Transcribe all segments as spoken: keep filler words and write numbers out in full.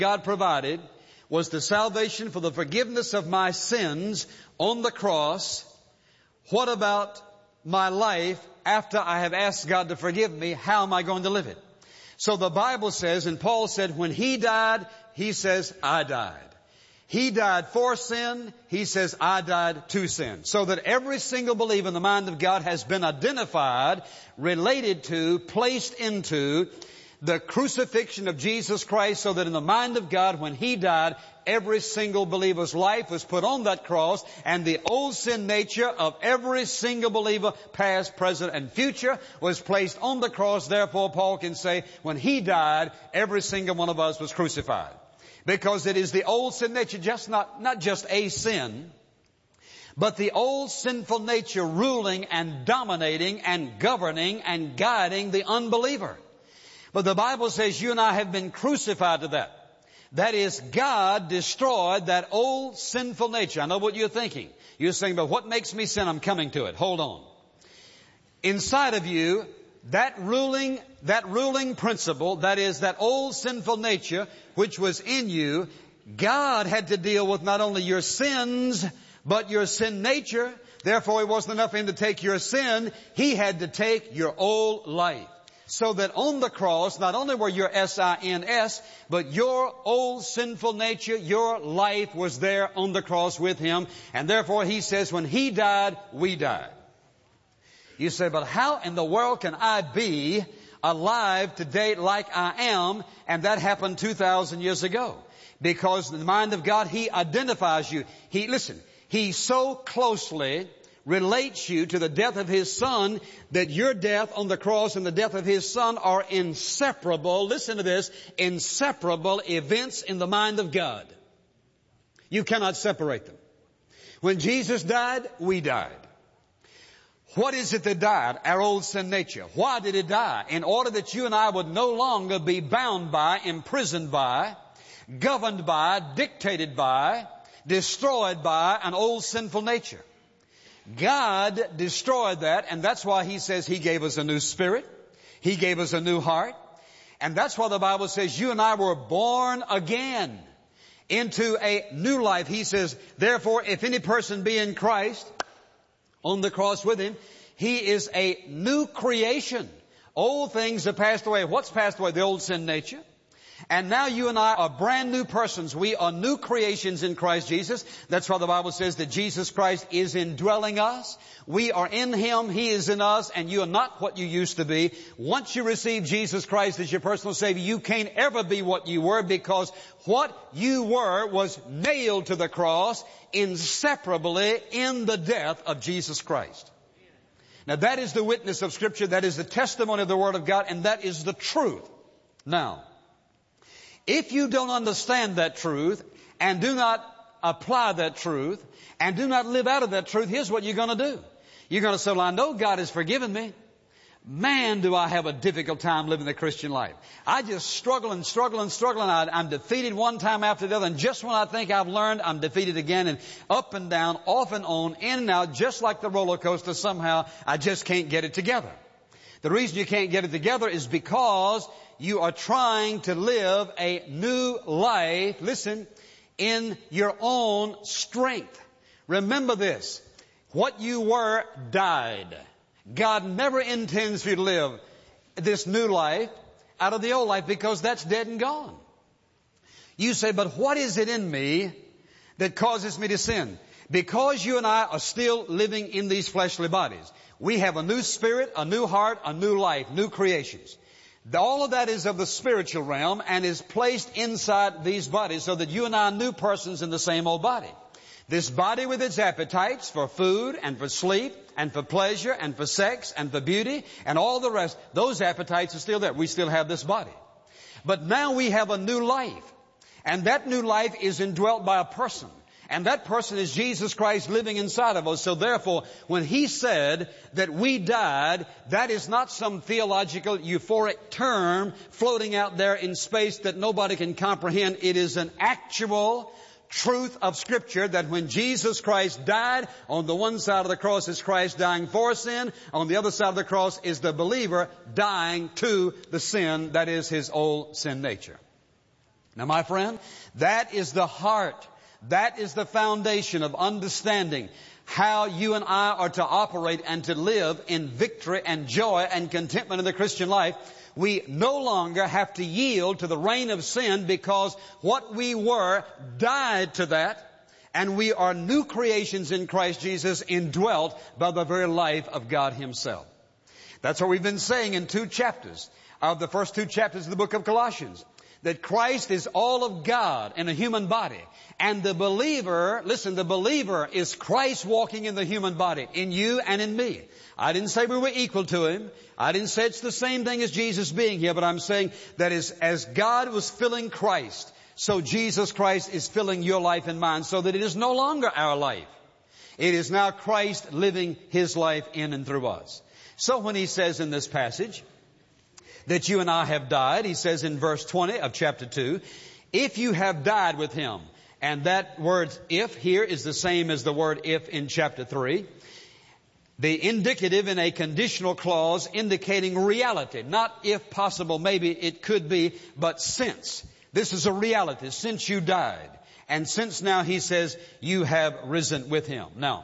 God provided was the salvation for the forgiveness of my sins on the cross. What about my life after I have asked God to forgive me? How am I going to live it? So the Bible says, and Paul said, when He died, he says, I died. He died for sin. He says, I died to sin. So that every single believer in the mind of God has been identified, related to, placed into the crucifixion of Jesus Christ, so that in the mind of God, when He died, every single believer's life was put on that cross, and the old sin nature of every single believer, past, present, and future, was placed on the cross. Therefore, Paul can say, when He died, every single one of us was crucified. Because it is the old sin nature, just not, not just a sin, but the old sinful nature ruling and dominating and governing and guiding the unbeliever. But the Bible says you and I have been crucified to that. That is, God destroyed that old sinful nature. I know what you're thinking. You're saying, but what makes me sin? I'm coming to it. Hold on. Inside of you, that ruling, that ruling principle, that is, that old sinful nature which was in you, God had to deal with not only your sins, but your sin nature. Therefore, it wasn't enough for Him to take your sin. He had to take your old life. So that on the cross, not only were your S I N S, but your old sinful nature, your life was there on the cross with Him. And therefore He says, when He died, we died. You say, but how in the world can I be alive today like I am? And that happened two thousand years ago. Because in the mind of God, He identifies you. He, listen, He so closely relates you to the death of His Son that your death on the cross and the death of His Son are inseparable, listen to this, inseparable events in the mind of God. You cannot separate them. When Jesus died, we died. What is it that died? Our old sin nature. Why did it die? In order that you and I would no longer be bound by, imprisoned by, governed by, dictated by, destroyed by an old sinful nature. God destroyed that, and that's why He says He gave us a new spirit. He gave us a new heart. And that's why the Bible says you and I were born again into a new life. He says, therefore, if any person be in Christ, on the cross with Him, he is a new creation. Old things have passed away. What's passed away? The old sin nature. And now you and I are brand new persons. We are new creations in Christ Jesus. That's why the Bible says that Jesus Christ is indwelling us. We are in Him. He is in us. And you are not what you used to be. Once you receive Jesus Christ as your personal Savior, you can't ever be what you were, because what you were was nailed to the cross inseparably in the death of Jesus Christ. Now that is the witness of Scripture. That is the testimony of the Word of God. And that is the truth. Now, if you don't understand that truth and do not apply that truth and do not live out of that truth, here's what you're going to do. You're going to say, well, I know God has forgiven me. Man, do I have a difficult time living the Christian life. I just struggle and struggle and struggle, and I, I'm defeated one time after the other. And just when I think I've learned, I'm defeated again, and up and down, off and on, in and out, just like the roller coaster. Somehow I just can't get it together. The reason you can't get it together is because you are trying to live a new life, listen, in your own strength. Remember this. What you were died. God never intends for you to live this new life out of the old life, because that's dead and gone. You say, but what is it in me that causes me to sin? Because you and I are still living in these fleshly bodies. We have a new spirit, a new heart, a new life, new creations. All of that is of the spiritual realm and is placed inside these bodies, so that you and I are new persons in the same old body. This body with its appetites for food and for sleep and for pleasure and for sex and for beauty and all the rest, those appetites are still there. We still have this body. But now we have a new life. And that new life is indwelt by a person. And that person is Jesus Christ living inside of us. So therefore, when He said that we died, that is not some theological euphoric term floating out there in space that nobody can comprehend. It is an actual truth of Scripture that when Jesus Christ died, on the one side of the cross is Christ dying for sin. On the other side of the cross is the believer dying to the sin that is his old sin nature. Now, my friend, that is the heart. That is the foundation of understanding how you and I are to operate and to live in victory and joy and contentment in the Christian life. We no longer have to yield to the reign of sin, because what we were died to that, and we are new creations in Christ Jesus, indwelt by the very life of God Himself. That's what we've been saying in two chapters of the first two chapters of the book of Colossians. That Christ is all of God in a human body. And the believer, listen, the believer is Christ walking in the human body, in you and in me. I didn't say we were equal to Him. I didn't say it's the same thing as Jesus being here, but I'm saying that is, as God was filling Christ, so Jesus Christ is filling your life and mine, so that it is no longer our life. It is now Christ living His life in and through us. So when He says in this passage that you and I have died, He says in verse twenty of chapter two, if you have died with Him, and that word if here is the same as the word if in chapter three, the indicative in a conditional clause indicating reality, not if possible, maybe it could be, but since. This is a reality, since you died. And since now, He says, you have risen with Him. Now,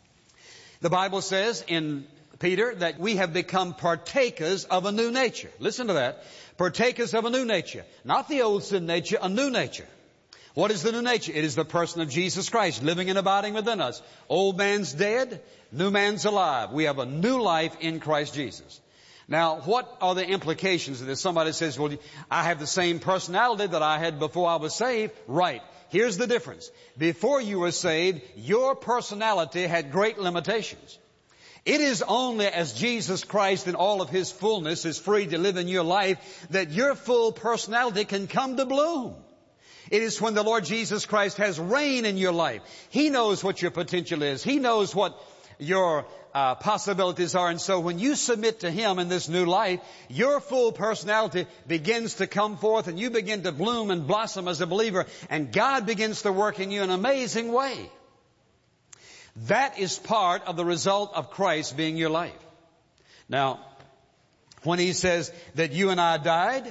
the Bible says in Peter that we have become partakers of a new nature. Listen to that. Partakers of a new nature. Not the old sin nature, a new nature. What is the new nature? It is the person of Jesus Christ living and abiding within us. Old man's dead, new man's alive. We have a new life in Christ Jesus. Now, what are the implications of this? Somebody says, well, I have the same personality that I had before I was saved. Right. Here's the difference. Before you were saved, your personality had great limitations. It is only as Jesus Christ in all of His fullness is free to live in your life that your full personality can come to bloom. It is when the Lord Jesus Christ has reign in your life. He knows what your potential is. He knows what your uh, possibilities are. And so when you submit to Him in this new life, your full personality begins to come forth, and you begin to bloom and blossom as a believer. And God begins to work in you in an amazing way. That is part of the result of Christ being your life. Now, when He says that you and I died,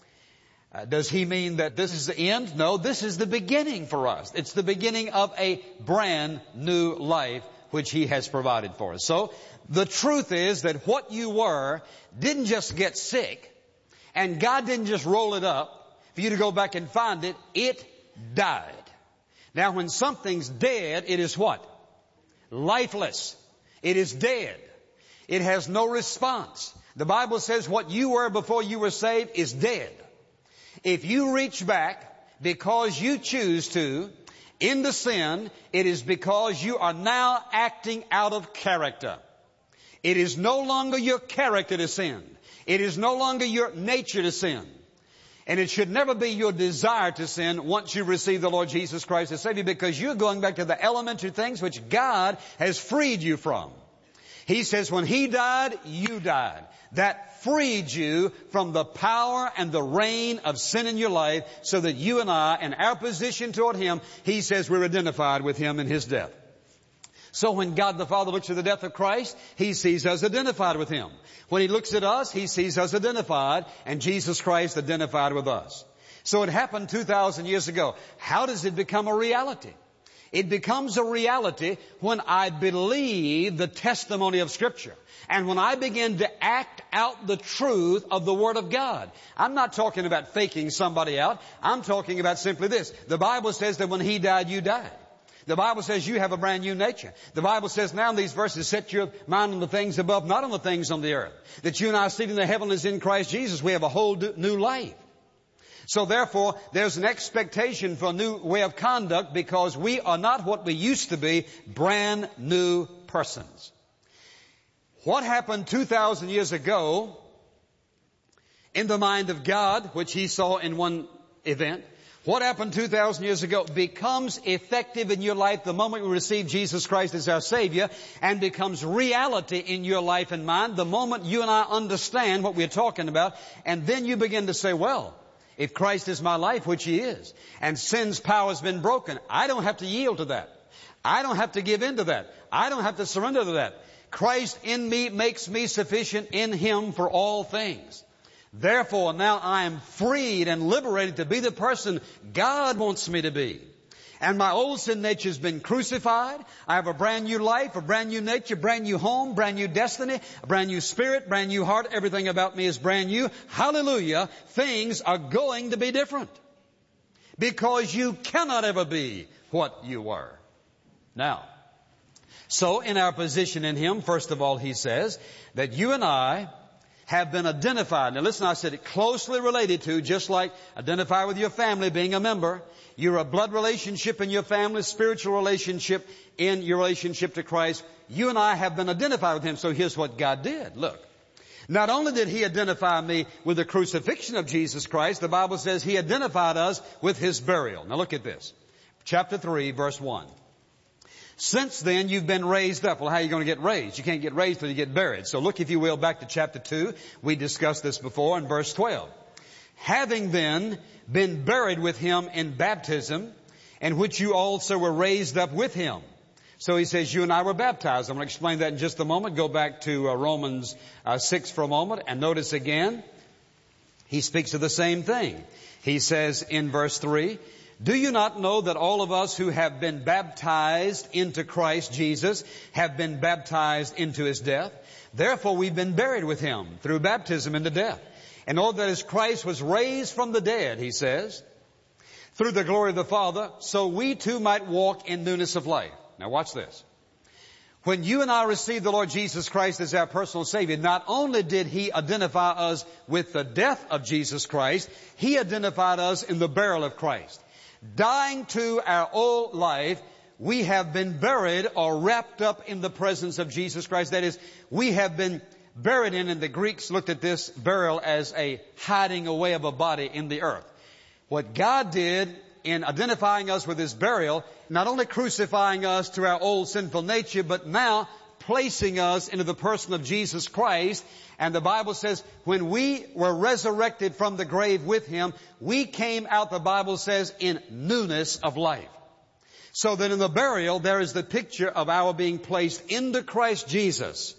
uh, does He mean that this is the end? No, this is the beginning for us. It's the beginning of a brand new life which He has provided for us. So, the truth is that what you were didn't just get sick, and God didn't just roll it up for you to go back and find it. It died. Now, when something's dead, it is what? Lifeless. It is dead. It has no response. The Bible says what you were before you were saved is dead. If you reach back because you choose to into sin, it is because you are now acting out of character. It is no longer your character to sin. It is no longer your nature to sin. And it should never be your desire to sin once you receive the Lord Jesus Christ as Savior, because you're going back to the elementary things which God has freed you from. He says when He died, you died. That freed you from the power and the reign of sin in your life, so that you and I, in our position toward Him, He says we're identified with Him in His death. So when God the Father looks at the death of Christ, He sees us identified with Him. When He looks at us, He sees us identified, and Jesus Christ identified with us. So it happened two thousand years ago. How does it become a reality? It becomes a reality when I believe the testimony of Scripture, and when I begin to act out the truth of the Word of God. I'm not talking about faking somebody out. I'm talking about simply this. The Bible says that when He died, you died. The Bible says you have a brand new nature. The Bible says now in these verses, set your mind on the things above, not on the things on the earth. That you and I seated in the heavens in Christ Jesus, we have a whole new life. So therefore, there's an expectation for a new way of conduct, because we are not what we used to be, brand new persons. What happened two thousand years ago in the mind of God, which He saw in one event, what happened two thousand years ago becomes effective in your life the moment we receive Jesus Christ as our Savior, and becomes reality in your life and mine the moment you and I understand what we're talking about. And then you begin to say, well, if Christ is my life, which He is, and sin's power has been broken, I don't have to yield to that. I don't have to give in to that. I don't have to surrender to that. Christ in me makes me sufficient in Him for all things. Therefore, now I am freed and liberated to be the person God wants me to be. And my old sin nature has been crucified. I have a brand new life, a brand new nature, brand new home, brand new destiny, a brand new spirit, brand new heart. Everything about me is brand new. Hallelujah. Things are going to be different. Because you cannot ever be what you were. Now, so in our position in Him, first of all, He says that you and I have been identified. Now listen, I said it closely related to, just like identify with your family being a member. You're a blood relationship in your family, spiritual relationship in your relationship to Christ. You and I have been identified with Him. So here's what God did. Look. Not only did He identify me with the crucifixion of Jesus Christ, the Bible says He identified us with His burial. Now look at this. Chapter three, verse one. Since then you've been raised up. Well, how are you going to get raised? You can't get raised till you get buried. So look, if you will, back to chapter two. We discussed this before in verse twelve. Having then been buried with Him in baptism, in which you also were raised up with Him. So he says you and I were baptized. I'm going to explain that in just a moment. Go back to uh, Romans uh, six for a moment and notice again. He speaks of the same thing. He says in verse three, do you not know that all of us who have been baptized into Christ Jesus have been baptized into His death? Therefore we've been buried with Him through baptism into death. And all that as Christ was raised from the dead, he says, through the glory of the Father, so we too might walk in newness of life. Now watch this. When you and I received the Lord Jesus Christ as our personal Savior, not only did He identify us with the death of Jesus Christ, He identified us in the burial of Christ. Dying to our old life, we have been buried or wrapped up in the presence of Jesus Christ. That is, we have been buried in, and the Greeks looked at this burial as a hiding away of a body in the earth. What God did in identifying us with His burial, not only crucifying us to our old sinful nature, but now placing us into the person of Jesus Christ. And the Bible says when we were resurrected from the grave with Him, we came out, the Bible says, in newness of life. So that in the burial, there is the picture of our being placed into Christ Jesus.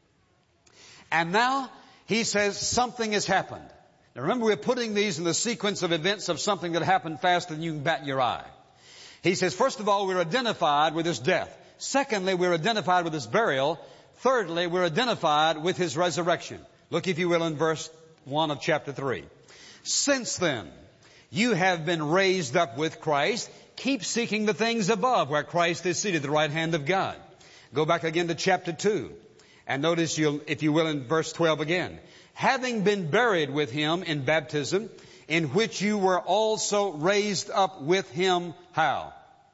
And now, he says something has happened. Now remember, we're putting these in the sequence of events of something that happened faster than you can bat your eye. He says, first of all, we're identified with His death. Secondly, we're identified with His burial. Thirdly, we're identified with His resurrection. Look, if you will, in verse one of chapter three. Since then, you have been raised up with Christ. Keep seeking the things above, where Christ is seated at the right hand of God. Go back again to chapter two. And notice, you'll, if you will, in verse twelve again. Having been buried with Him in baptism, in which you were also raised up with Him. How?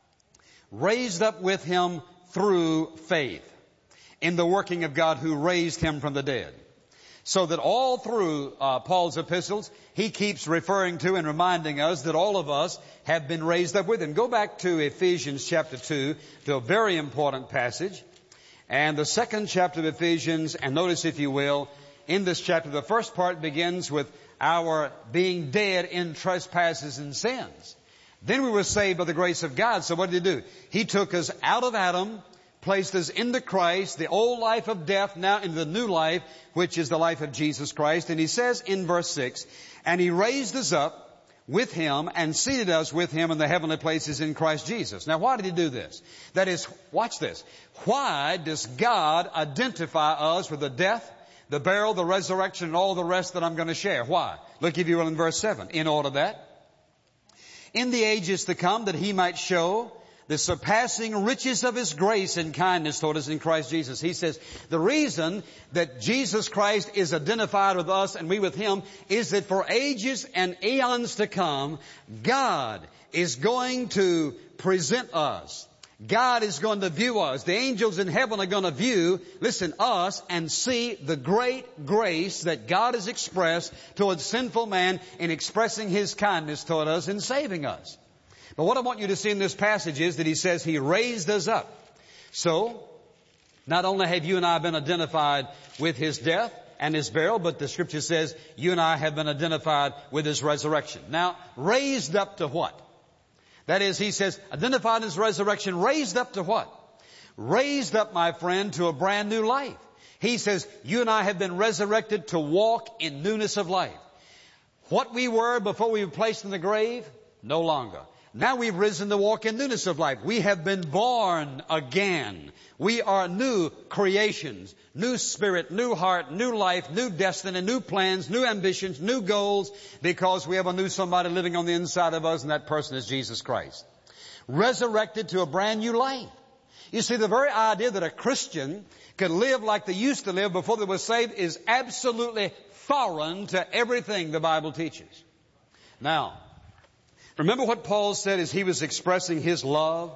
Raised up with Him through faith in the working of God who raised Him from the dead. So that all through uh, Paul's epistles, he keeps referring to and reminding us that all of us have been raised up with Him. Go back to Ephesians chapter two, to a very important passage. And the second chapter of Ephesians, and notice, if you will, in this chapter, the first part begins with our being dead in trespasses and sins. Then we were saved by the grace of God. So what did He do? He took us out of Adam, placed us into Christ, the old life of death, now into the new life, which is the life of Jesus Christ. And He says in verse six, and He raised us up with Him and seated us with Him in the heavenly places in Christ Jesus. Now, why did He do this? That is, watch this. Why does God identify us with the death, the burial, the resurrection, and all the rest that I'm going to share? Why? Look, if you will, in verse seven. In order that in the ages to come, that He might show the surpassing riches of His grace and kindness toward us in Christ Jesus. He says the reason that Jesus Christ is identified with us and we with Him is that for ages and eons to come, God is going to present us. God is going to view us. The angels in heaven are going to view, listen, us and see the great grace that God has expressed towards sinful man in expressing His kindness toward us and saving us. But what I want you to see in this passage is that He says He raised us up. So, not only have you and I been identified with His death and His burial, but the Scripture says you and I have been identified with His resurrection. Now, raised up to what? That is, He says, identified in His resurrection, raised up to what? Raised up, my friend, to a brand new life. He says, you and I have been resurrected to walk in newness of life. What we were before we were placed in the grave, no longer. Now we've risen to walk in newness of life. We have been born again. We are new creations, new spirit, new heart, new life, new destiny, new plans, new ambitions, new goals, because we have a new somebody living on the inside of us, and that person is Jesus Christ. Resurrected to a brand new life. You see, the very idea that a Christian could live like they used to live before they were saved is absolutely foreign to everything the Bible teaches. Now, remember what Paul said as he was expressing his love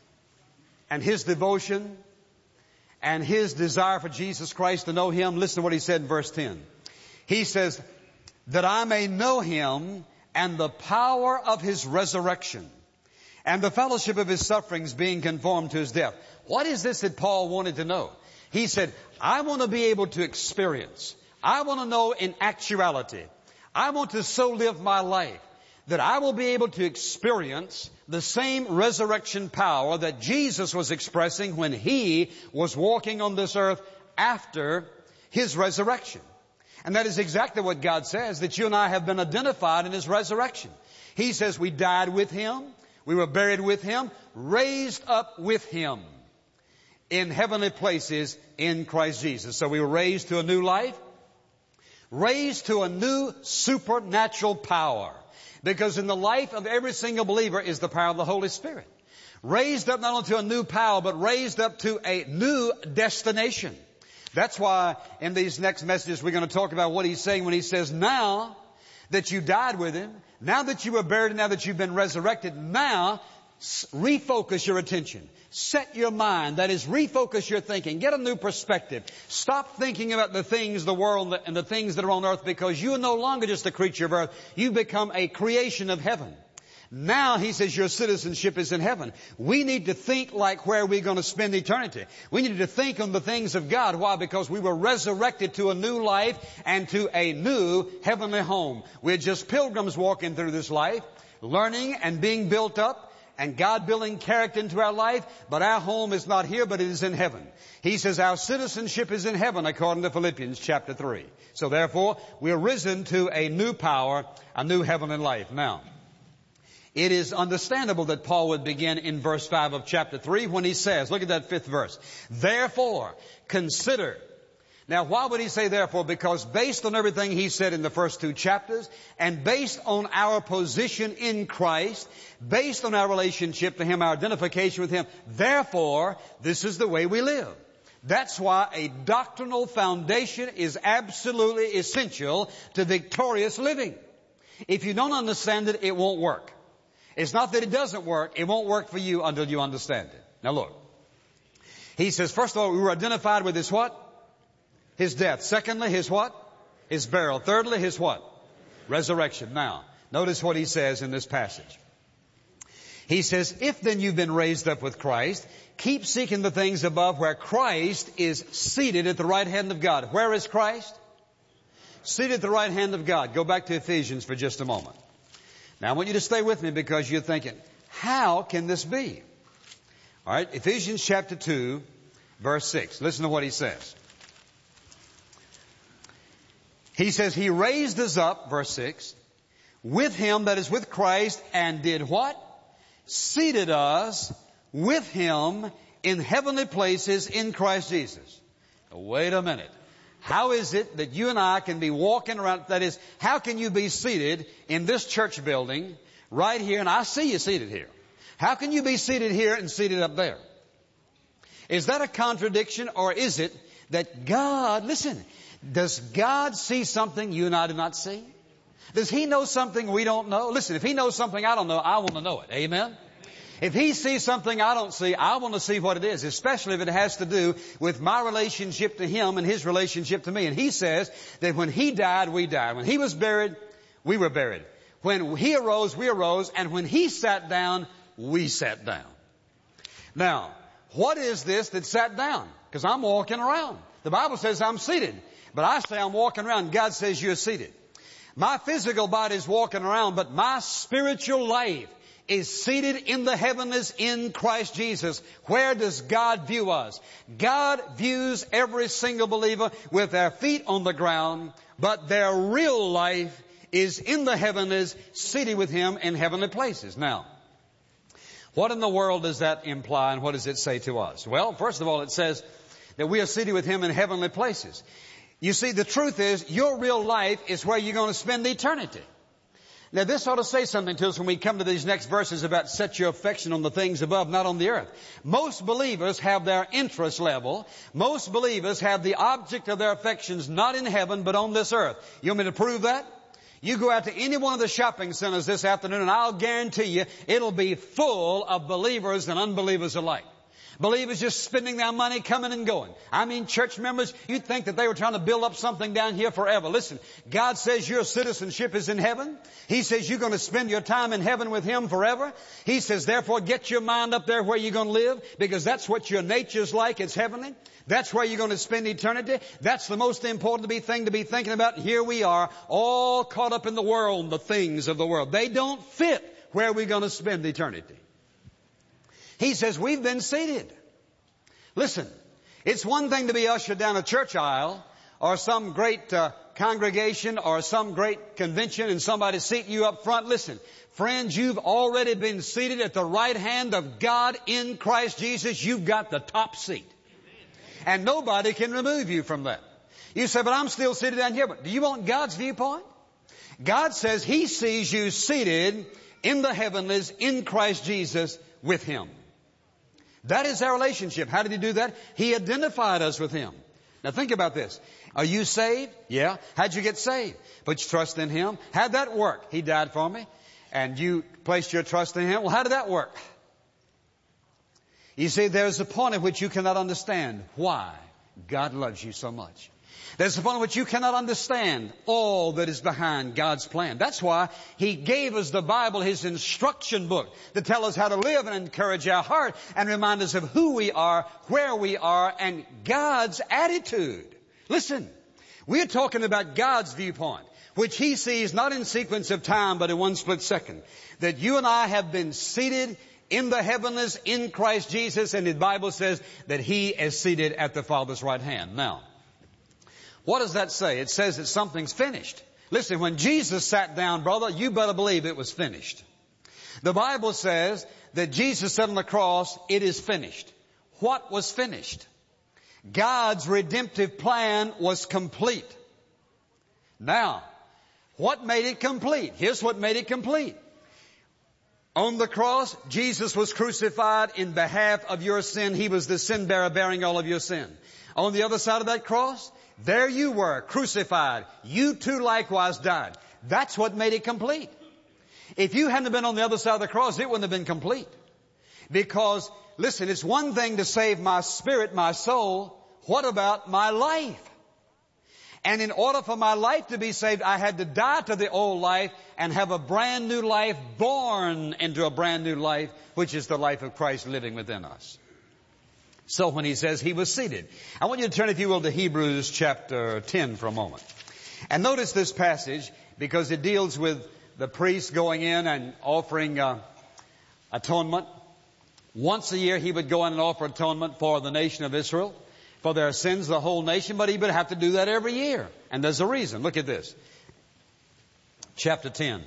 and his devotion and his desire for Jesus Christ, to know Him? Listen to what he said in verse ten. He says, that I may know Him and the power of His resurrection and the fellowship of His sufferings, being conformed to His death. What is this that Paul wanted to know? He said, I want to be able to experience. I want to know in actuality. I want to so live my life that I will be able to experience the same resurrection power that Jesus was expressing when He was walking on this earth after His resurrection. And that is exactly what God says, that you and I have been identified in His resurrection. He says we died with Him, we were buried with Him, raised up with Him in heavenly places in Christ Jesus. So we were raised to a new life, raised to a new supernatural power. Because in the life of every single believer is the power of the Holy Spirit. Raised up not only to a new power, but raised up to a new destination. That's why in these next messages we're going to talk about what he's saying when he says, now that you died with Him, now that you were buried, now that you've been resurrected, now refocus your attention. Set your mind. That is, refocus your thinking. Get a new perspective. Stop thinking about the things of the world and the things that are on earth, because you are no longer just a creature of earth. You become a creation of heaven. Now, he says, your citizenship is in heaven. We need to think like where we're going to spend eternity. We need to think on the things of God. Why? Because we were resurrected to a new life and to a new heavenly home. We're just pilgrims walking through this life, learning and being built up, and God building character into our life, but our home is not here, but it is in heaven. He says our citizenship is in heaven, according to Philippians chapter three. So therefore, we are risen to a new power, a new heavenly life. Now, it is understandable that Paul would begin in verse five of chapter three when he says, look at that fifth verse, therefore, consider. Now, why would he say therefore? Because based on everything he said in the first two chapters, and based on our position in Christ, based on our relationship to Him, our identification with Him, therefore, this is the way we live. That's why a doctrinal foundation is absolutely essential to victorious living. If you don't understand it, it won't work. It's not that it doesn't work. It won't work for you until you understand it. Now look. He says, first of all, we were identified with His what? His death. Secondly, His what? His burial. Thirdly, His what? Resurrection. Now, notice what he says in this passage. He says, if then you've been raised up with Christ, keep seeking the things above where Christ is seated at the right hand of God. Where is Christ? Seated at the right hand of God. Go back to Ephesians for just a moment. Now, I want you to stay with me, because you're thinking, how can this be? All right, Ephesians chapter two, verse six. Listen to what he says. He says, He raised us up, verse six, with Him, that is with Christ, and did what? Seated us with Him in heavenly places in Christ Jesus. Now, wait a minute. How is it that you and I can be walking around, that is, how can you be seated in this church building right here, and I see you seated here. How can you be seated here and seated up there? Is that a contradiction, or is it that God, listen, does God see something you and I do not see? Does He know something we don't know? Listen, if He knows something I don't know, I want to know it. Amen? If He sees something I don't see, I want to see what it is, especially if it has to do with my relationship to Him and His relationship to me. And He says that when He died, we died. When He was buried, we were buried. When He arose, we arose. And when He sat down, we sat down. Now, what is this that sat down? Because I'm walking around. The Bible says I'm seated. But I say I'm walking around. God says you're seated. My physical body is walking around, but my spiritual life is seated in the heavens in Christ Jesus. Where does God view us? God views every single believer with their feet on the ground, but their real life is in the heavenlies, seated with Him in heavenly places. Now, what in the world does that imply, and what does it say to us? Well, first of all, it says that we are seated with Him in heavenly places. You see, the truth is, your real life is where you're going to spend eternity. Now, this ought to say something to us when we come to these next verses about set your affection on the things above, not on the earth. Most believers have their interest level. Most believers have the object of their affections not in heaven, but on this earth. You want me to prove that? You go out to any one of the shopping centers this afternoon, and I'll guarantee you it'll be full of believers and unbelievers alike. Believers just spending their money coming and going. I mean, church members, you'd think that they were trying to build up something down here forever. Listen, God says your citizenship is in heaven. He says you're going to spend your time in heaven with Him forever. He says, therefore, get your mind up there where you're going to live, because that's what your nature's like. It's heavenly. That's where you're going to spend eternity. That's the most important thing to be thinking about. Here we are, all caught up in the world and the things of the world. They don't fit where we're going to spend eternity. He says we've been seated. Listen, it's one thing to be ushered down a church aisle or some great uh, congregation or some great convention and somebody seat you up front. Listen, friends, you've already been seated at the right hand of God in Christ Jesus. You've got the top seat. And nobody can remove you from that. You say, but I'm still seated down here. But do you want God's viewpoint? God says He sees you seated in the heavenlies in Christ Jesus with Him. That is our relationship. How did He do that? He identified us with Him. Now think about this. Are you saved? Yeah. How'd you get saved? Put your trust in Him. How'd that work? He died for me. And you placed your trust in Him. Well, how did that work? You see, there's a point at which you cannot understand why God loves you so much. There's a point at which you cannot understand all that is behind God's plan. That's why He gave us the Bible, His instruction book, to tell us how to live and encourage our heart and remind us of who we are, where we are, and God's attitude. Listen, we're talking about God's viewpoint, which He sees not in sequence of time, but in one split second. That you and I have been seated in the heavenlies in Christ Jesus, and the Bible says that He is seated at the Father's right hand. Now, what does that say? It says that something's finished. Listen, when Jesus sat down, brother, you better believe it was finished. The Bible says that Jesus said on the cross, it is finished. What was finished? God's redemptive plan was complete. Now, what made it complete? Here's what made it complete. On the cross, Jesus was crucified in behalf of your sin. He was the sin bearer bearing all of your sin. On the other side of that cross, there you were, crucified. You too likewise died. That's what made it complete. If you hadn't been on the other side of the cross, it wouldn't have been complete. Because, listen, it's one thing to save my spirit, my soul. What about my life? And in order for my life to be saved, I had to die to the old life and have a brand new life, born into a brand new life, which is the life of Christ living within us. So when He says He was seated, I want you to turn, if you will, to Hebrews chapter ten for a moment. And notice this passage, because it deals with the priest going in and offering uh, atonement. Once a year he would go in and offer atonement for the nation of Israel, for their sins, the whole nation, but he would have to do that every year. And there's a reason. Look at this. Chapter ten,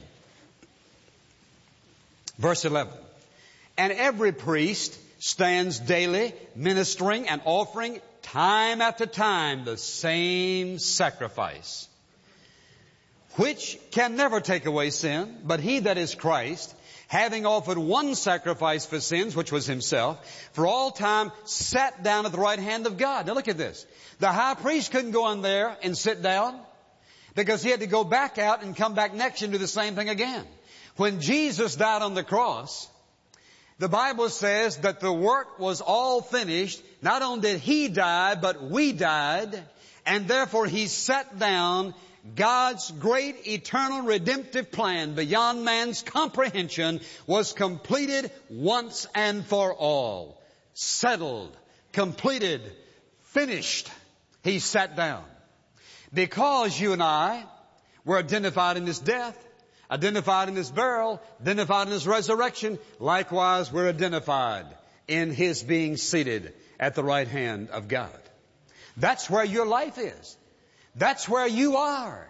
verse eleven. And every priest stands daily ministering and offering time after time the same sacrifice, which can never take away sin. But He that is Christ, having offered one sacrifice for sins, which was Himself, for all time sat down at the right hand of God. Now look at this. The high priest couldn't go in there and sit down, because he had to go back out and come back next and do the same thing again. When Jesus died on the cross, the Bible says that the work was all finished. Not only did He die, but we died. And therefore He sat down. God's great eternal redemptive plan beyond man's comprehension was completed once and for all. Settled, completed, finished. He sat down. Because you and I were identified in His death, identified in His burial, identified in His resurrection, likewise we're identified in His being seated at the right hand of God. That's where your life is. That's where you are.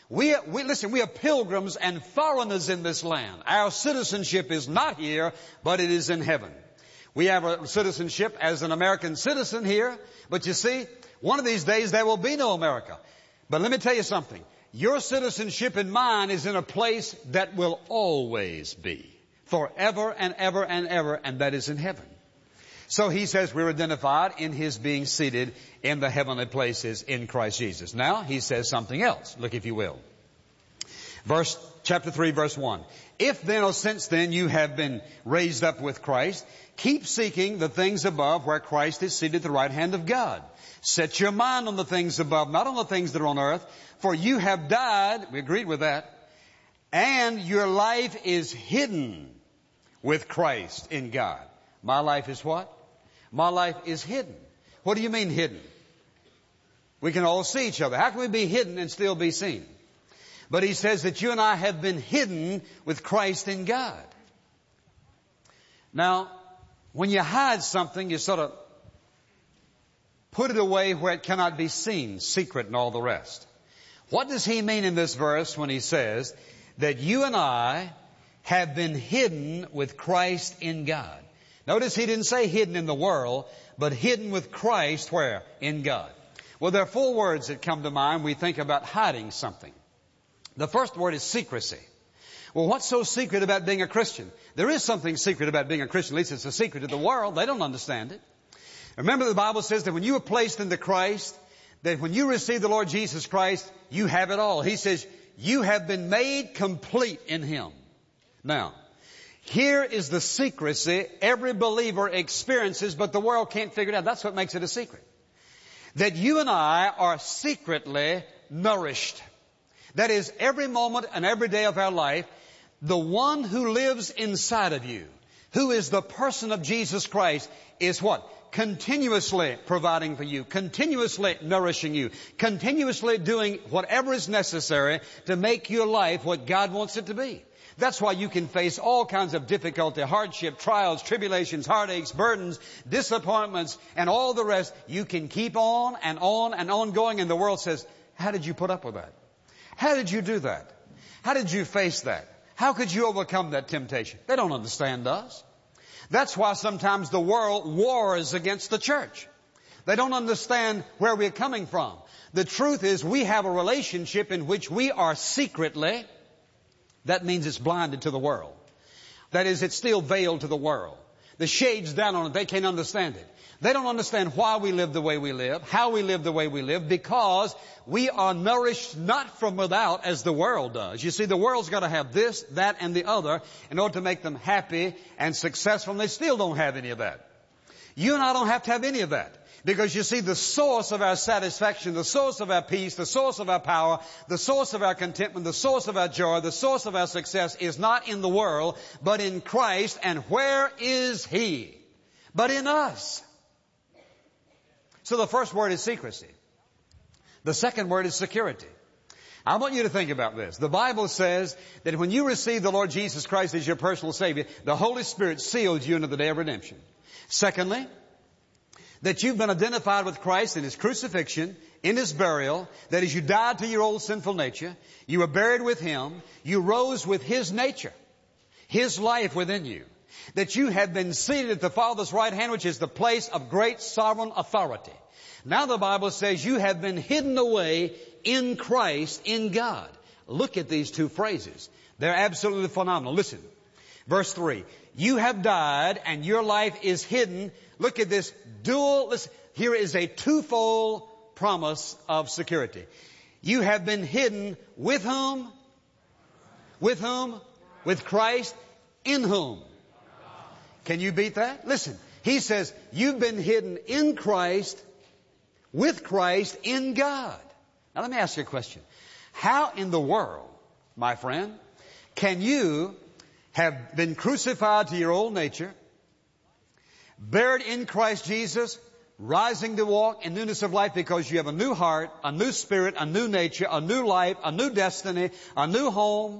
We, we, listen, we are pilgrims and foreigners in this land. Our citizenship is not here, but it is in heaven. We have a citizenship as an American citizen here, but you see, one of these days there will be no America. But let me tell you something. Your citizenship and mine is in a place that will always be, forever and ever and ever, and that is in heaven. So he says we're identified in his being seated in the heavenly places in Christ Jesus. Now he says something else. Look, if you will. Verse, chapter three, verse one. If then, or since then, you have been raised up with Christ, keep seeking the things above where Christ is seated at the right hand of God. Set your mind on the things above, not on the things that are on earth. For you have died, we agreed with that, and your life is hidden with Christ in God. My life is what? My life is hidden. What do you mean hidden? We can all see each other. How can we be hidden and still be seen? But he says that you and I have been hidden with Christ in God. Now, when you hide something, you sort of put it away where it cannot be seen, secret and all the rest. What does he mean in this verse when he says that you and I have been hidden with Christ in God? Notice he didn't say hidden in the world, but hidden with Christ where? In God. Well, there are four words that come to mind when we think about hiding something. The first word is secrecy. Well, what's so secret about being a Christian? There is something secret about being a Christian. At least it's a secret to the world. They don't understand it. Remember, the Bible says that when you are placed into Christ, that when you receive the Lord Jesus Christ, you have it all. He says, you have been made complete in Him. Now, here is the secrecy every believer experiences, but the world can't figure it out. That's what makes it a secret. That you and I are secretly nourished. That is, every moment and every day of our life, the one who lives inside of you, who is the person of Jesus Christ, is what? Continuously providing for you, continuously nourishing you, continuously doing whatever is necessary to make your life what God wants it to be. That's why you can face all kinds of difficulty, hardship, trials, tribulations, heartaches, burdens, disappointments, and all the rest. You can keep on and on and on going, and the world says, how did you put up with that? How did you do that? How did you face that? How could you overcome that temptation? They don't understand us. That's why sometimes the world wars against the church. They don't understand where we're coming from. The truth is we have a relationship in which we are secretly, that means it's blinded to the world. That is, it's still veiled to the world. The shade's down on it. They can't understand it. They don't understand why we live the way we live, how we live the way we live, because we are nourished not from without as the world does. You see, the world's got to have this, that, and the other in order to make them happy and successful, and they still don't have any of that. You and I don't have to have any of that. Because you see, the source of our satisfaction, the source of our peace, the source of our power, the source of our contentment, the source of our joy, the source of our success is not in the world, but in Christ. And where is He? But in us. So the first word is secrecy. The second word is security. I want you to think about this. The Bible says that when you receive the Lord Jesus Christ as your personal Savior, the Holy Spirit seals you into the day of redemption. Secondly, that you've been identified with Christ in His crucifixion, in His burial, that as you died to your old sinful nature, you were buried with Him, you rose with His nature, His life within you, that you have been seated at the Father's right hand, which is the place of great sovereign authority. Now the Bible says you have been hidden away in Christ, in God. Look at these two phrases. They're absolutely phenomenal. Listen, verse three, you have died and your life is hidden. Look at this dual, listen, here is a twofold promise of security. You have been hidden with whom? With whom? With Christ. In whom? Can you beat that? Listen, he says you've been hidden in Christ, with Christ, in God. Now let me ask you a question. How in the world, my friend, can you have been crucified to your old nature, buried in Christ Jesus, rising to walk in newness of life because you have a new heart, a new spirit, a new nature, a new life, a new destiny, a new home,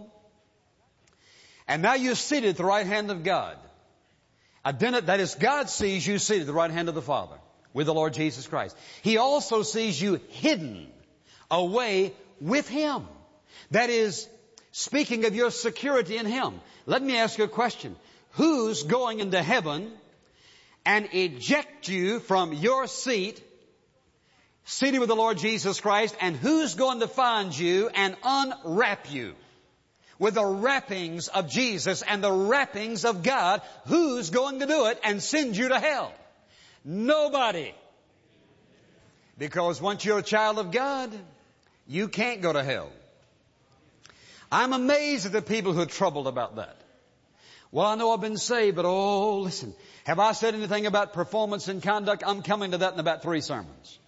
and now you're seated at the right hand of God. That is, God sees you seated at the right hand of the Father with the Lord Jesus Christ. He also sees you hidden away with Him. That is, speaking of your security in Him. Let me ask you a question. Who's going into heaven and eject you from your seat, seated with the Lord Jesus Christ, and who's going to find you and unwrap you with the wrappings of Jesus and the wrappings of God? Who's going to do it and send you to hell? Nobody. Because once you're a child of God, you can't go to hell. I'm amazed at the people who are troubled about that. Well, I know I've been saved, but oh, listen. Have I said anything about performance and conduct? I'm coming to that in about three sermons.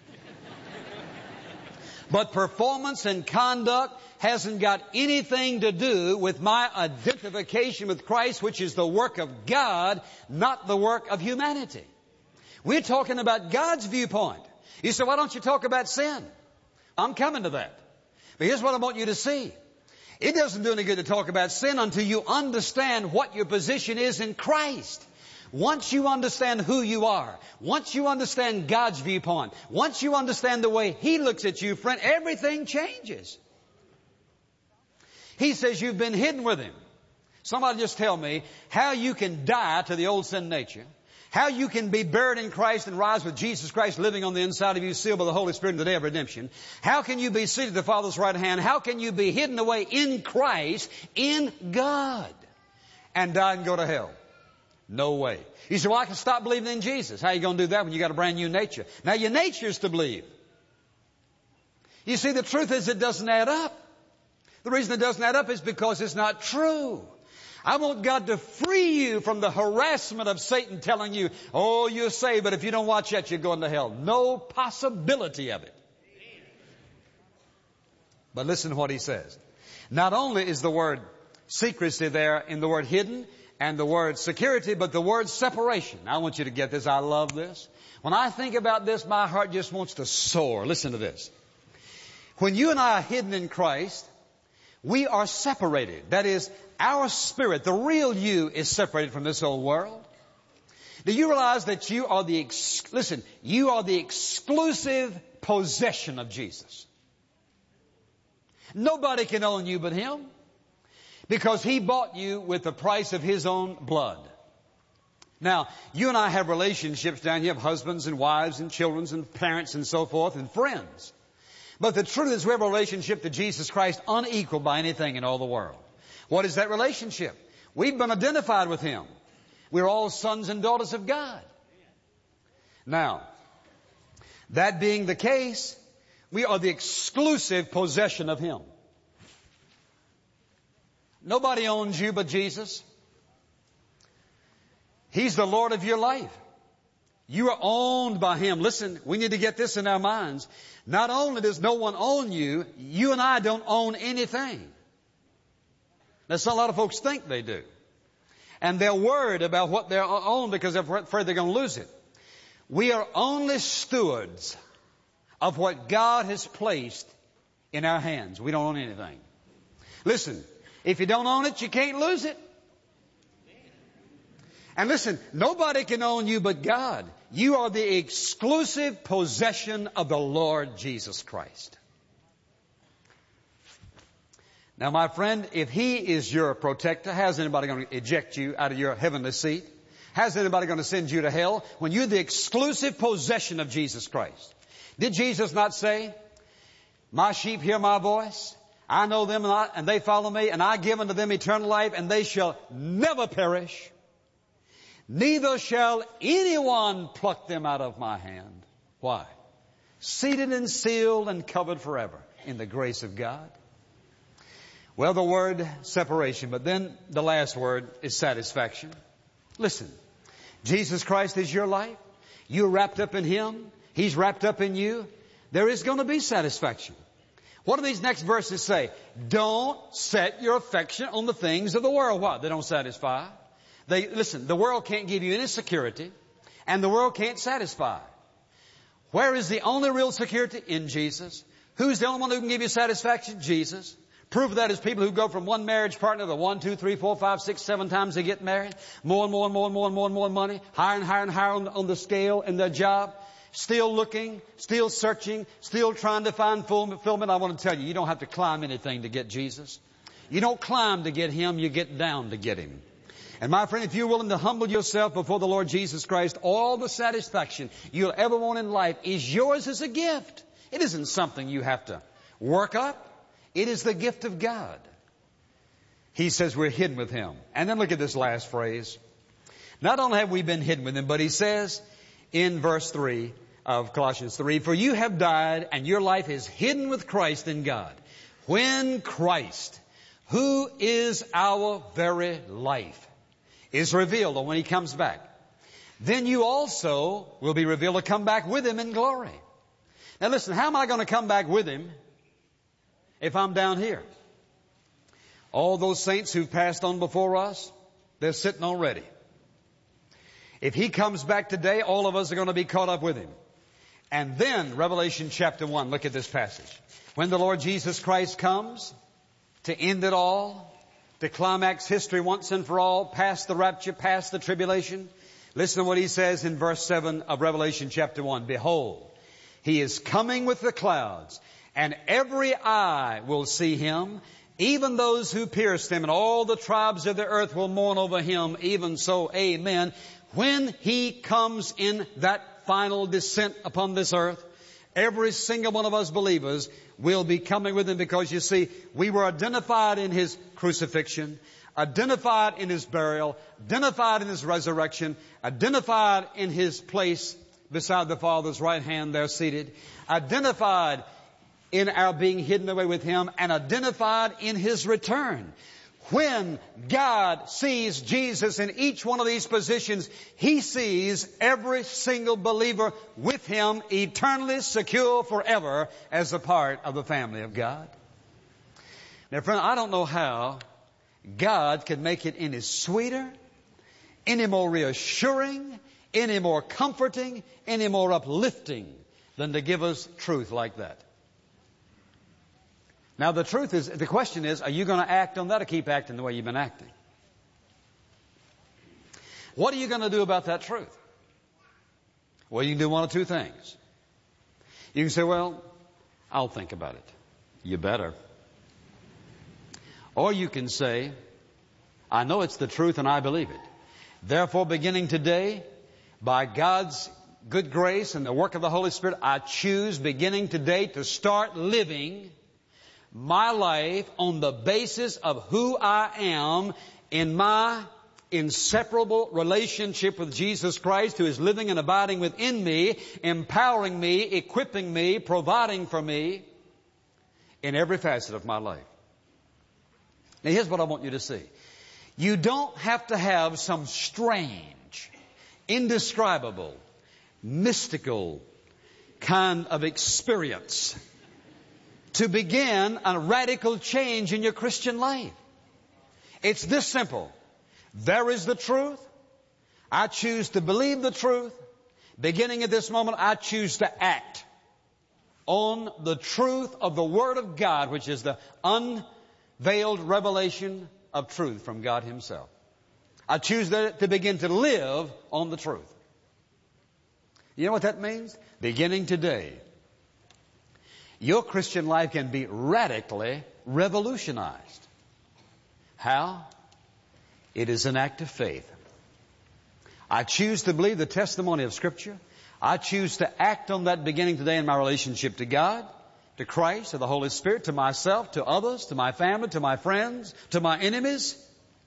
But performance and conduct hasn't got anything to do with my identification with Christ, which is the work of God, not the work of humanity. We're talking about God's viewpoint. You say, why don't you talk about sin? I'm coming to that. But here's what I want you to see. It doesn't do any good to talk about sin until you understand what your position is in Christ. Once you understand who you are, once you understand God's viewpoint, once you understand the way He looks at you, friend, everything changes. He says you've been hidden with Him. Somebody just tell me how you can die to the old sin nature, how you can be buried in Christ and rise with Jesus Christ living on the inside of you, sealed by the Holy Spirit in the day of redemption. How can you be seated at the Father's right hand? How can you be hidden away in Christ, in God, and die and go to hell? No way. You say, well, I can stop believing in Jesus. How are you going to do that when you got a brand new nature? Now your nature is to believe. You see, the truth is it doesn't add up. The reason it doesn't add up is because it's not true. I want God to free you from the harassment of Satan telling you, oh, you're saved, but if you don't watch out, you're going to hell. No possibility of it. But listen to what he says. Not only is the word secrecy there in the word hidden and the word security, but the word separation. I want you to get this. I love this. When I think about this, my heart just wants to soar. Listen to this. When you and I are hidden in Christ, we are separated. That is, our spirit, the real you, is separated from this old world. Do you realize that you are the, ex- listen, you are the exclusive possession of Jesus? Nobody can own you but Him, because He bought you with the price of His own blood. Now, you and I have relationships down here, have husbands and wives and children and parents and so forth and friends. But the truth is we have a relationship to Jesus Christ unequaled by anything in all the world. What is that relationship? We've been identified with Him. We're all sons and daughters of God. Now, that being the case, we are the exclusive possession of Him. Nobody owns you but Jesus. He's the Lord of your life. You are owned by Him. Listen, we need to get this in our minds. Not only does no one own you, you and I don't own anything. Now, a lot of folks think they do. And they're worried about what they own because they're afraid they're going to lose it. We are only stewards of what God has placed in our hands. We don't own anything. Listen, if you don't own it, you can't lose it. And listen, nobody can own you but God. You are the exclusive possession of the Lord Jesus Christ. Now, my friend, if He is your protector, how's anybody going to eject you out of your heavenly seat? How's anybody going to send you to hell when you're the exclusive possession of Jesus Christ? Did Jesus not say, my sheep hear my voice, I know them and, I, and they follow me, and I give unto them eternal life, and they shall never perish, neither shall anyone pluck them out of my hand. Why? Seated and sealed and covered forever in the grace of God. Well, the word separation, but then the last word is satisfaction. Listen, Jesus Christ is your life. You're wrapped up in Him. He's wrapped up in you. There is going to be satisfaction. What do these next verses say? Don't set your affection on the things of the world. Why? They don't satisfy. They, listen, the world can't give you any security, and the world can't satisfy. Where is the only real security? In Jesus. Who's the only one who can give you satisfaction? Jesus. Proof of that is people who go from one marriage partner to one, two, three, four, five, six, seven times they get married. More and more and more and more and more and more money. Higher and higher and higher on, on the scale in their job. still looking, still searching, still trying to find fulfillment, I want to tell you, you don't have to climb anything to get Jesus. You don't climb to get Him, you get down to get Him. And my friend, if you're willing to humble yourself before the Lord Jesus Christ, all the satisfaction you'll ever want in life is yours as a gift. It isn't something you have to work up. It is the gift of God. He says we're hidden with Him. And then look at this last phrase. Not only have we been hidden with Him, but He says in verse three of Colossians three, for you have died and your life is hidden with Christ in God. When Christ, who is our very life, is revealed, or when He comes back, then you also will be revealed to come back with Him in glory. Now listen, how am I going to come back with Him if I'm down here? All those saints who've passed on before us, they're sitting already. If He comes back today, all of us are going to be caught up with Him. And then, Revelation chapter one, look at this passage. When the Lord Jesus Christ comes to end it all, to climax history once and for all, past the rapture, past the tribulation, listen to what He says in verse seven of Revelation chapter one. Behold, He is coming with the clouds, and every eye will see Him, even those who pierced Him, and all the tribes of the earth will mourn over Him. Even so, amen. When He comes in that final descent upon this earth, every single one of us believers will be coming with Him, because you see, we were identified in His crucifixion, identified in His burial, identified in His resurrection, identified in His place beside the Father's right hand there seated, identified in our being hidden away with Him, and identified in His return. When God sees Jesus in each one of these positions, He sees every single believer with Him, eternally secure forever as a part of the family of God. Now friend, I don't know how God can make it any sweeter, any more reassuring, any more comforting, any more uplifting than to give us truth like that. Now the truth is, the question is, are you going to act on that or keep acting the way you've been acting? What are you going to do about that truth? Well, you can do one of two things. You can say, well, I'll think about it. You better. Or you can say, I know it's the truth and I believe it. Therefore, beginning today, by God's good grace and the work of the Holy Spirit, I choose beginning today to start living my life on the basis of who I am in my inseparable relationship with Jesus Christ, who is living and abiding within me, empowering me, equipping me, providing for me in every facet of my life. Now here's what I want you to see. You don't have to have some strange, indescribable, mystical kind of experience to begin a radical change in your Christian life. It's this simple. There is the truth. I choose to believe the truth. Beginning at this moment, I choose to act on the truth of the Word of God, which is the unveiled revelation of truth from God Himself. I choose to begin to live on the truth. You know what that means? Beginning today, your Christian life can be radically revolutionized. How? It is an act of faith. I choose to believe the testimony of Scripture. I choose to act on that beginning today in my relationship to God, to Christ, to the Holy Spirit, to myself, to others, to my family, to my friends, to my enemies.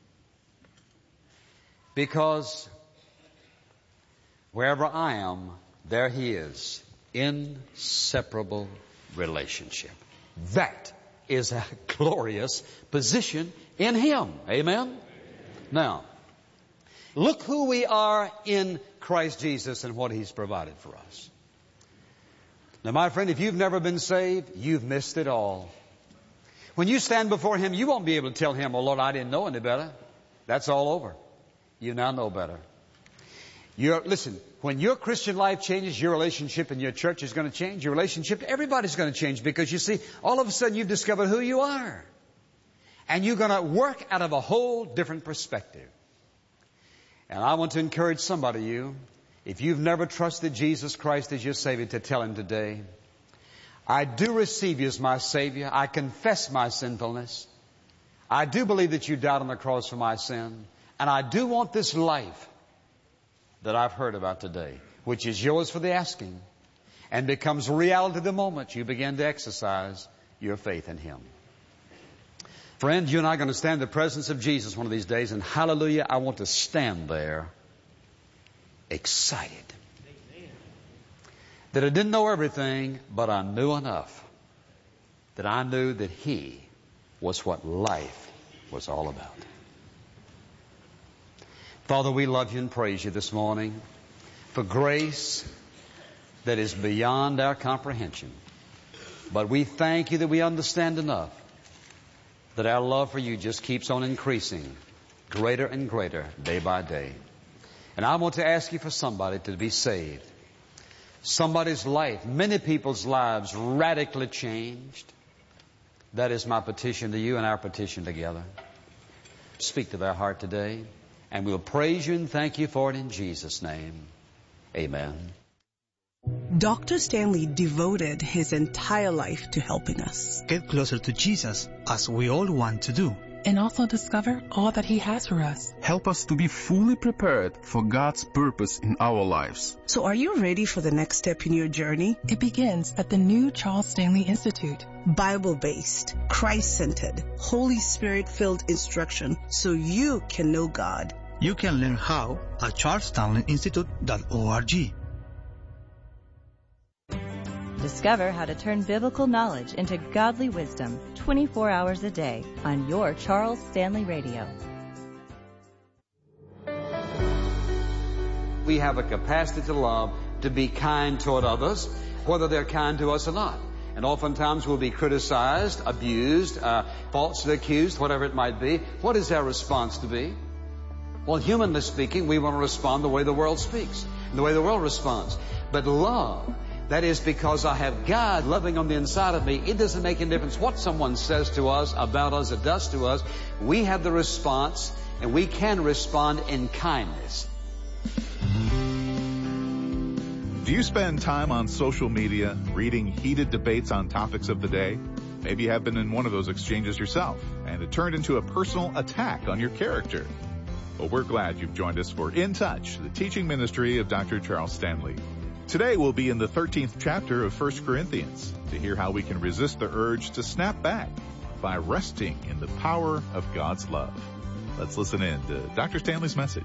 Because wherever I am, there He is. Inseparable relationship. That is a glorious position in Him. Amen? Now, look who we are in Christ Jesus and what He's provided for us. Now, my friend, if you've never been saved, you've missed it all. When you stand before Him, you won't be able to tell Him, oh Lord, I didn't know any better. That's all over. You now know better. You're, listen, when your Christian life changes, your relationship in your church is going to change. Your relationship to everybody's going to change, because you see, all of a sudden you've discovered who you are. And you're going to work out of a whole different perspective. And I want to encourage somebody, you, If you've never trusted Jesus Christ as your Savior, to tell Him today, I do receive You as my Savior. I confess my sinfulness. I do believe that You died on the cross for my sin. And I do want this life that I've heard about today, which is yours for the asking, and becomes reality the moment you begin to exercise your faith in Him. Friend, you and I are going to stand in the presence of Jesus one of these days, and hallelujah, I want to stand there excited. Amen. That I didn't know everything, but I knew enough that I knew that He was what life was all about. Father, we love You and praise You this morning for grace that is beyond our comprehension. But we thank You that we understand enough that our love for You just keeps on increasing, greater and greater, day by day. And I want to ask You for somebody to be saved. Somebody's life, many people's lives radically changed. That is my petition to You and our petition together. Speak to their heart today, and we'll praise You and thank You for it in Jesus' name. Amen. Doctor Stanley devoted his entire life to helping us get closer to Jesus, as we all want to do, and also discover all that He has for us. Help us to be fully prepared for God's purpose in our lives. So are you ready for the next step in your journey? It begins at the new Charles Stanley Institute. Bible-based, Christ-centered, Holy Spirit-filled instruction so you can know God. You can learn how at charles stanley institute dot org. Discover how to turn biblical knowledge into godly wisdom twenty-four hours a day on your Charles Stanley Radio. We have a capacity to love, to be kind toward others, whether they're kind to us or not. And oftentimes we'll be criticized, abused, uh, falsely accused, whatever it might be. What is our response to be? Well, humanly speaking, we want to respond the way the world speaks, the way the world responds. But love, that is because I have God loving on the inside of me. It doesn't make any difference what someone says to us, about us, or does to us. We have the response, and we can respond in kindness. Do you spend time on social media, reading heated debates on topics of the day? Maybe you have been in one of those exchanges yourself, and it turned into a personal attack on your character. Well, we're glad you've joined us for In Touch, the teaching ministry of Doctor Charles Stanley. Today we'll be in the thirteenth chapter of First Corinthians to hear how we can resist the urge to snap back by resting in the power of God's love. Let's listen in to Doctor Stanley's message.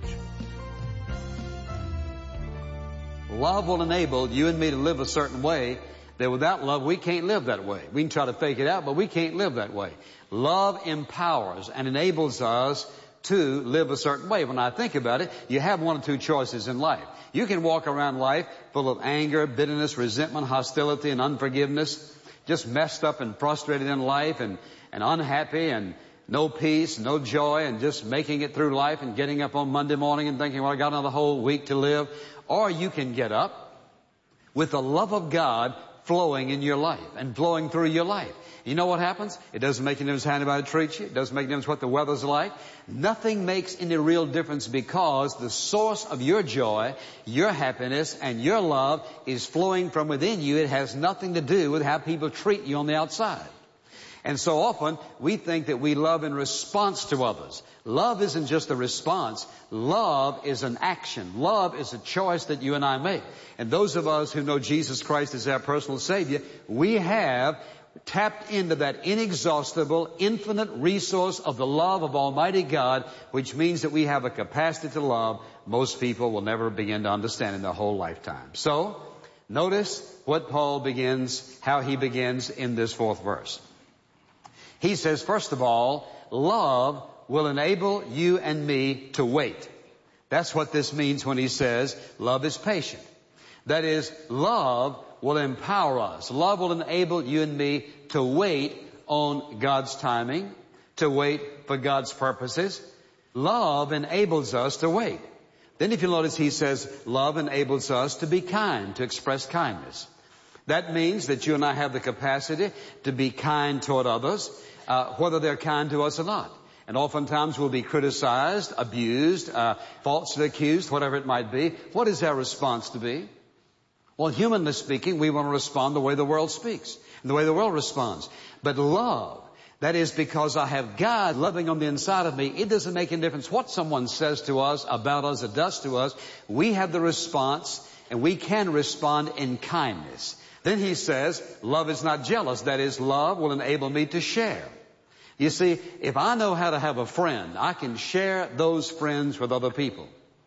Love will enable you and me to live a certain way that without love we can't live that way. We can try to fake it out, but we can't live that way. Love empowers and enables us to live a certain way. When I think about it, you have one or two choices in life. You can walk around life full of anger, bitterness, resentment, hostility, and unforgiveness, just messed up and frustrated in life and, and unhappy and no peace, no joy, and just making it through life and getting up on Monday morning and thinking, well, I got another whole week to live. Or you can get up with the love of God flowing in your life and flowing through your life. You know what happens? It doesn't make any difference how anybody treats you. It doesn't make any difference what the weather's like. Nothing makes any real difference because the source of your joy, your happiness, and your love is flowing from within you. It has nothing to do with how people treat you on the outside. And so often we think that we love in response to others. Love isn't just a response. Love is an action. Love is a choice that you and I make. And those of us who know Jesus Christ as our personal Savior, we have tapped into that inexhaustible, infinite resource of the love of Almighty God, which means that we have a capacity to love most people will never begin to understand in their whole lifetime. So, notice what Paul begins, how he begins in this fourth verse. He says, first of all, love will enable you and me to wait. That's what this means when he says love is patient. That is, love will empower us. Love will enable you and me to wait on God's timing, to wait for God's purposes. Love enables us to wait. Then if you notice, he says love enables us to be kind, to express kindness. That means that you and I have the capacity to be kind toward others, uh, whether they're kind to us or not. And oftentimes we'll be criticized, abused, uh, falsely accused, whatever it might be. What is our response to be? Well, humanly speaking, we want to respond the way the world speaks, and the way the world responds. But love, that is because I have God loving on the inside of me, it doesn't make any difference what someone says to us, about us, or does to us. We have the response, and we can respond in kindness. Then he says, love is not jealous. That is, love will enable me to share. You see, if I know how to have a friend, I can share those friends with other people.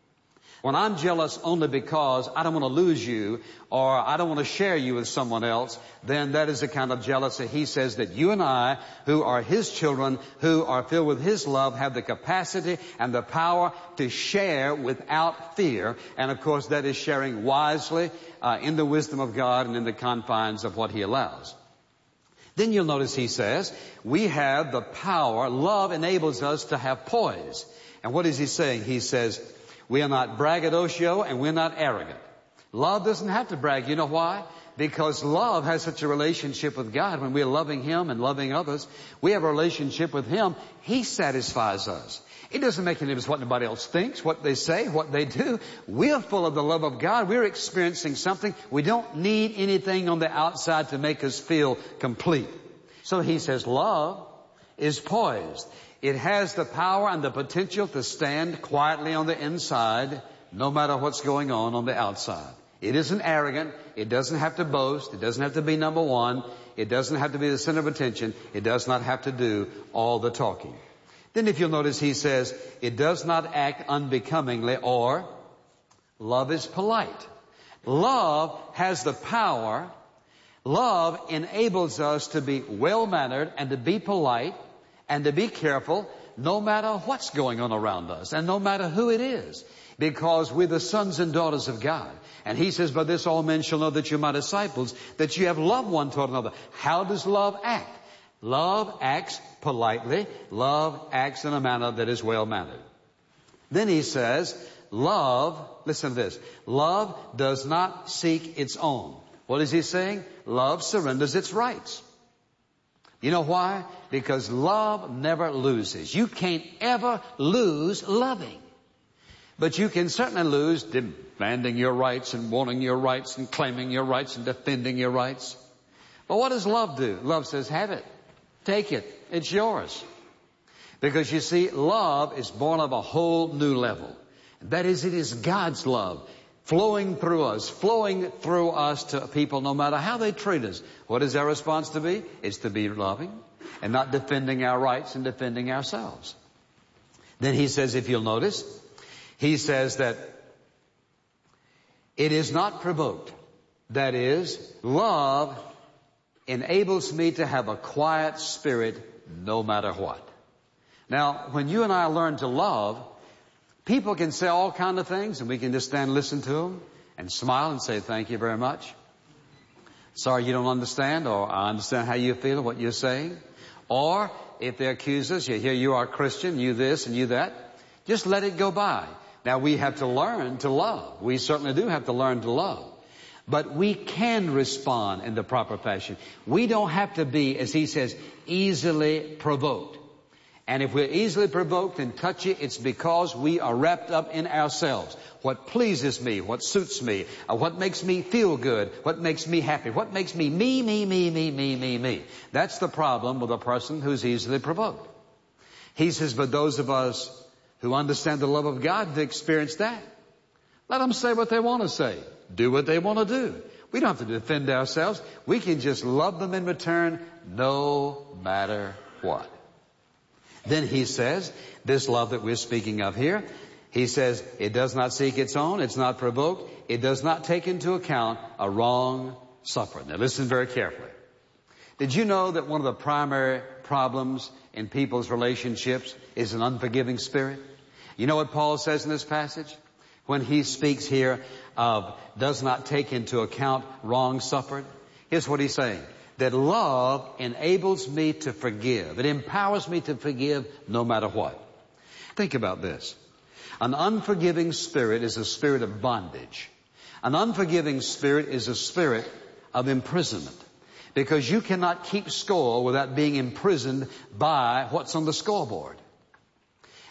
When I'm jealous only because I don't want to lose you or I don't want to share you with someone else, then that is the kind of jealousy. He says that you and I, who are His children, who are filled with His love, have the capacity and the power to share without fear. And of course, that is sharing wisely uh, in the wisdom of God and in the confines of what He allows. Then you'll notice he says, we have the power. Love enables us to have poise. And what is he saying? He says, we are not braggadocio and we're not arrogant. Love doesn't have to brag. You know why? Because love has such a relationship with God. When we're loving Him and loving others, we have a relationship with Him. He satisfies us. It doesn't make any difference what anybody else thinks, what they say, what they do. We're full of the love of God. We're experiencing something. We don't need anything on the outside to make us feel complete. So he says love is poised. It has the power and the potential to stand quietly on the inside no matter what's going on on the outside. It isn't arrogant. It doesn't have to boast. It doesn't have to be number one. It doesn't have to be the center of attention. It does not have to do all the talking. Then if you'll notice, he says, it does not act unbecomingly, or love is polite. Love has the power. Love enables us to be well-mannered and to be polite and to be careful no matter what's going on around us and no matter who it is, because we're the sons and daughters of God. And he says, by this all men shall know that you're my disciples, that you have love one toward another. How does love act? Love acts politely. Love acts in a manner that is well-mannered. Then he says, love, listen to this, love does not seek its own. What is he saying? Love surrenders its rights. You know why? Because love never loses. You can't ever lose loving. But you can certainly lose demanding your rights and wanting your rights and claiming your rights and defending your rights. But what does love do? Love says, have it. Take it. It's yours. Because you see, love is born of a whole new level. That is, it is God's love flowing through us, flowing through us to people no matter how they treat us. What is our response to be? It's to be loving and not defending our rights and defending ourselves. Then he says, if you'll notice, he says that it is not provoked. That is, love enables me to have a quiet spirit no matter what. Now, when you and I learn to love, people can say all kinds of things and we can just stand and listen to them and smile and say, thank you very much. Sorry you don't understand, or I understand how you feel, what you're saying. Or if they accuse us, you hear you are a Christian, you this and you that, just let it go by. Now we have to learn to love. We certainly do have to learn to love. But we can respond in the proper fashion. We don't have to be, as he says, easily provoked. And if we're easily provoked and touchy, it's because we are wrapped up in ourselves. What pleases me, what suits me, uh, what makes me feel good, what makes me happy, what makes me me, me, me, me, me, me, me. That's the problem with a person who's easily provoked. He says, but those of us who understand the love of God to experience that, let them say what they want to say. Do what they want to do. We don't have to defend ourselves. We can just love them in return no matter what. Then he says, this love that we're speaking of here, he says, it does not seek its own, it's not provoked, it does not take into account a wrong suffered. Now listen very carefully. Did you know that one of the primary problems in people's relationships is an unforgiving spirit? You know what Paul says in this passage? When he speaks here of does not take into account wrong suffered. Here's what he's saying. That love enables me to forgive. It empowers me to forgive no matter what. Think about this. An unforgiving spirit is a spirit of bondage. An unforgiving spirit is a spirit of imprisonment. Because you cannot keep score without being imprisoned by what's on the scoreboard.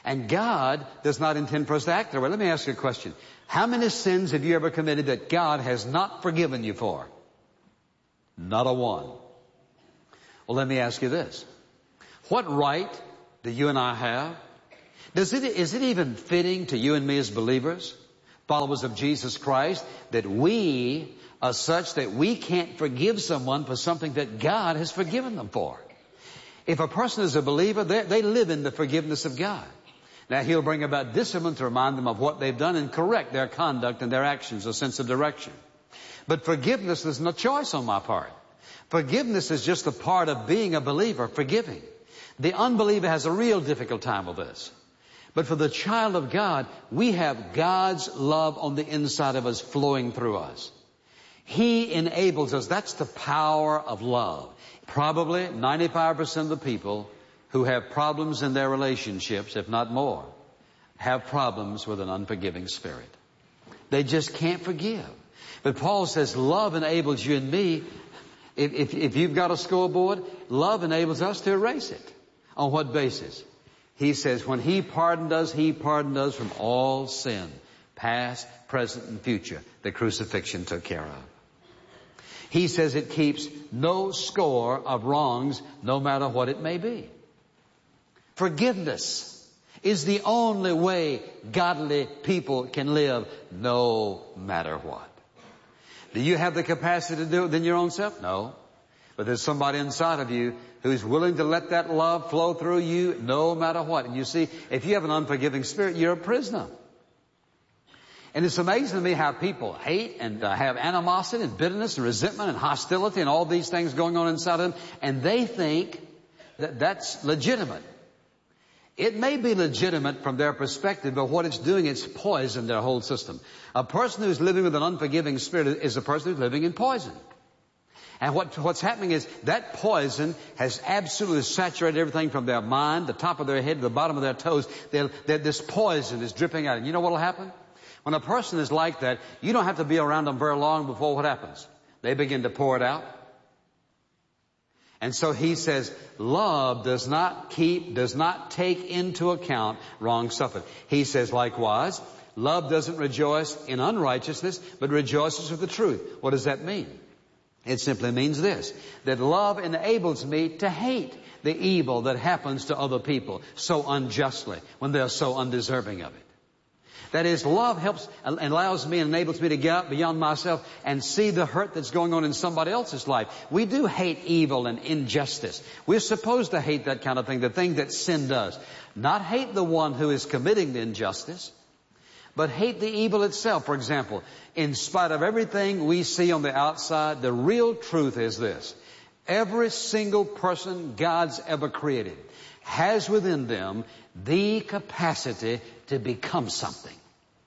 And God does not intend for us to act that way. Let me ask you a question. How many sins have you ever committed that God has not forgiven you for? Not a one. Well, let me ask you this. What right do you and I have? Does it, is it even fitting to you and me as believers, followers of Jesus Christ, that we are such that we can't forgive someone for something that God has forgiven them for? If a person is a believer, they, they live in the forgiveness of God. Now, He'll bring about discipline to remind them of what they've done and correct their conduct and their actions, a sense of direction. But forgiveness is no choice on my part. Forgiveness is just a part of being a believer, forgiving. The unbeliever has a real difficult time with this. But for the child of God, we have God's love on the inside of us flowing through us. He enables us. That's the power of love. Probably ninety-five percent of the people who have problems in their relationships, if not more, have problems with an unforgiving spirit. They just can't forgive. But Paul says love enables you and me. If, if, if you've got a scoreboard, love enables us to erase it. On what basis? He says when He pardoned us, He pardoned us from all sin, past, present, and future, the crucifixion took care of. He says it keeps no score of wrongs, no matter what it may be. Forgiveness is the only way godly people can live, no matter what. Do you have the capacity to do it within your own self? No. But there's somebody inside of you who's willing to let that love flow through you no matter what. And you see, if you have an unforgiving spirit, you're a prisoner. And it's amazing to me how people hate and uh, have animosity and bitterness and resentment and hostility and all these things going on inside of them. And they think that that's legitimate. It may be legitimate from their perspective, but what it's doing, it's poisoned their whole system. A person who's living with an unforgiving spirit is a person who's living in poison. And what, what's happening is that poison has absolutely saturated everything from their mind, the top of their head, to the bottom of their toes. They're, they're, this poison is dripping out. And you know what will happen? When a person is like that, you don't have to be around them very long before what happens? They begin to pour it out. And so he says, love does not keep, does not take into account wrong suffered. He says, likewise, love doesn't rejoice in unrighteousness, but rejoices with the truth. What does that mean? It simply means this, that love enables me to hate the evil that happens to other people so unjustly when they're so undeserving of it. That is, love helps and allows me and enables me to get out beyond myself and see the hurt that's going on in somebody else's life. We do hate evil and injustice. We're supposed to hate that kind of thing, the thing that sin does. Not hate the one who is committing the injustice, but hate the evil itself. For example, in spite of everything we see on the outside, the real truth is this. Every single person God's ever created has within them the capacity to become something.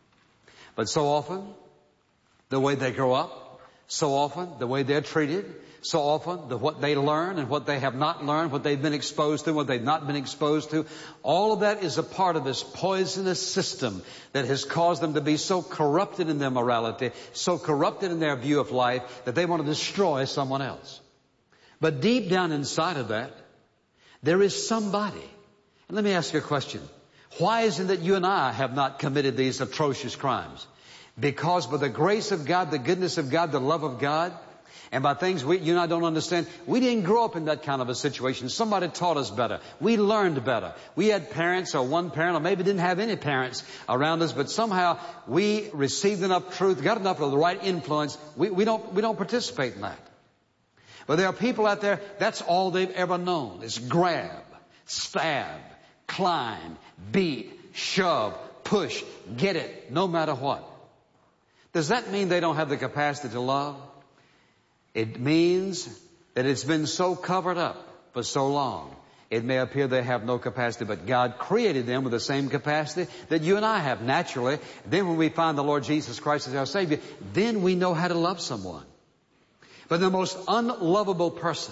But so often, the way they grow up, so often the way they're treated, so often the what they learn and what they have not learned, what they've been exposed to, what they've not been exposed to, all of that is a part of this poisonous system that has caused them to be so corrupted in their morality, so corrupted in their view of life, that they want to destroy someone else. But deep down inside of that, there is somebody. And let me ask you a question. Why is it that you and I have not committed these atrocious crimes? Because by the grace of God, the goodness of God, the love of God, and by things we, you and I don't understand, we didn't grow up in that kind of a situation. Somebody taught us better. We learned better. We had parents or one parent or maybe didn't have any parents around us, but somehow we received enough truth, got enough of the right influence. We, we don't, we don't participate in that. But there are people out there, that's all they've ever known is grab, stab, climb, beat, shove, push, get it, no matter what. Does that mean they don't have the capacity to love? It means that it's been so covered up for so long. It may appear they have no capacity, but God created them with the same capacity that you and I have naturally. Then when we find the Lord Jesus Christ as our Savior, then we know how to love someone. But the most unlovable person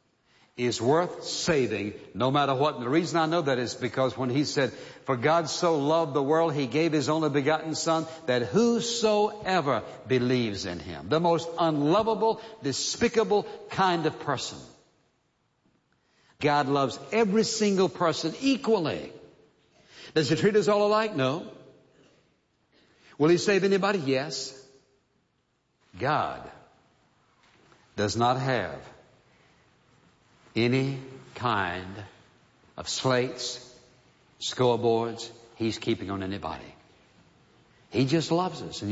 is worth saving no matter what. And the reason I know that is because when He said, for God so loved the world, He gave His only begotten Son, that whosoever believes in Him, the most unlovable, despicable kind of person. God loves every single person equally. Does He treat us all alike? No. Will He save anybody? Yes. God does not have any kind of slates, scoreboards He's keeping on anybody. He just loves us. And